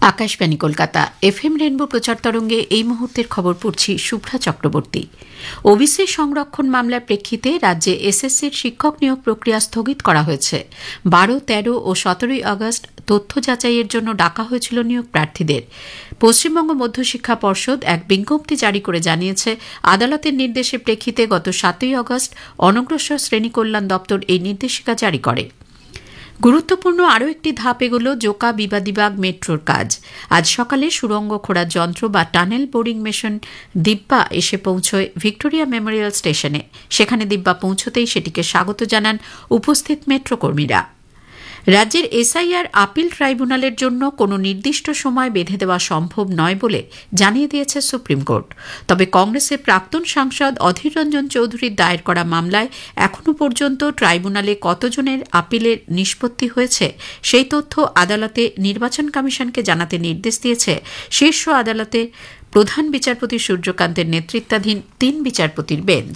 Akashvani Kolkata FM rainbow প্রচার তরঙ্গে এই মুহূর্তের খবর পড়ছি শুভ্রা চক্রবর্তী। ওবিসি সংরক্ষণ মামলার প্রেক্ষিতে রাজ্যে এসএসসির শিক্ষক নিয়োগ প্রক্রিয়া স্থগিত করা হয়েছে। 12, 13 ও 17 আগস্ট তথ্য যাচাইয়ের জন্য ডাকা হয়েছিল নিয়োগ প্রার্থীদের। পশ্চিমবঙ্গ মধ্যশিক্ষা পর্ষদ এক বিজ্ঞপ্তি জারি করে জানিয়েছে, আদালতের নির্দেশের প্রেক্ষিতে গত 7 আগস্ট অনগ্রসর শ্রেণী কল্যাণ দপ্তর এই নির্দেশিকা জারি করে। গুরুত্বপূর্ণ আরও একটি ধাপ এগোল জোকা বিবাদীবাগ মেট্রোর কাজ। আজ সকালে সুড়ঙ্গ খোঁড়ার যন্ত্র বা টানেল বোরিং মেশিন দিব্যা এসে পৌঁছয় ভিক্টোরিয়া মেমোরিয়াল স্টেশনে। সেখানে দিব্যা পৌঁছতেই সেটিকে স্বাগত জানান উপস্থিত মেট্রো কর্মীরা। রাজ্যের এসআইআর আপিল ট্রাইব্যুনালের জন্য কোনো নির্দিষ্ট সময় বেঁধে দেওয়া সম্ভব নয় বলে জানিয়ে দিয়েছে সুপ্রিম কোর্ট। তবে কংগ্রেসের প্রাক্তন সাংসদ অধীর রঞ্জন চৌধুরীর দায়ের করা মামলায় এখনও পর্যন্ত ট্রাইব্যুনালে কতজনের আপিলের নিষ্পত্তি হয়েছে সেই তথ্য আদালতে নির্বাচন কমিশনকে জানাতে নির্দেশ দিয়েছে শীর্ষ আদালতে প্রধান বিচারপতি সূর্যকান্তের নেতৃত্বাধীন 3 বিচারপতির বেঞ্চ।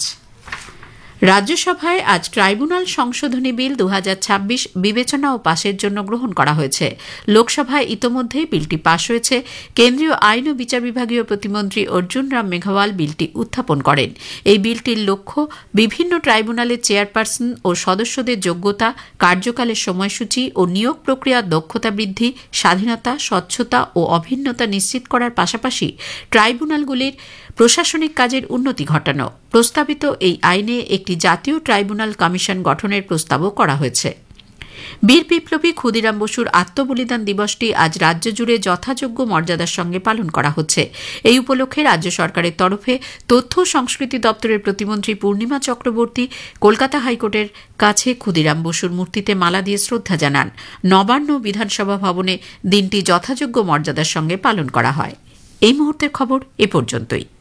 রাজ্যসভায় আজ ট্রাইব্যুনাল সংশোধনী বিল 2026 বিবেচনা ও পাশের জন্য গ্রহণ করা হয়েছে। লোকসভায় ইতোমধ্যেই বিলটি পাশ হয়েছে। কেন্দ্রীয় আইন ও বিচার বিভাগীয় প্রতিমন্ত্রী অর্জুন রাম মেঘওয়াল বিলটি উত্থাপন করেন। এই বিলটির লক্ষ্য বিভিন্ন ট্রাইব্যুনালের চেয়ারপারসন ও সদস্যদের যোগ্যতা, কার্যকালের সময়সূচি ও নিয়োগ প্রক্রিয়ার দক্ষতা বৃদ্ধি, স্বাধীনতা, স্বচ্ছতা ও অভিন্নতা নিশ্চিত করার পাশাপাশি ট্রাইব্যুনালগুলির প্রশাসনিক কাজের উন্নতি ঘটানো। প্রস্তাবিত এই আইনে একটি জাতীয় ট্রাইব্যুনাল কমিশন গঠনের প্রস্তাবও করা হয়েছে। বীর বিপ্লবী ক্ষুদিরাম বসুর আত্মবলিদান দিবসটি আজ রাজ্য জুড়ে যথাযোগ্য মর্যাদার সঙ্গে পালন করা হচ্ছে। এই উপলক্ষে রাজ্য সরকারের তরফে তথ্য ও সংস্কৃতি দপ্তরের প্রতিমন্ত্রী পূর্ণিমা চক্রবর্তী কলকাতা হাইকোর্টের কাছে ক্ষুদিরাম বসুর মূর্তিতে মালা দিয়ে শ্রদ্ধা জানান। নবান্ন বিধানসভা ভবনে দিনটি যথাযোগ্য মর্যাদার সঙ্গে পালন করা হয়। এই মুহূর্তের খবর এ পর্যন্তই।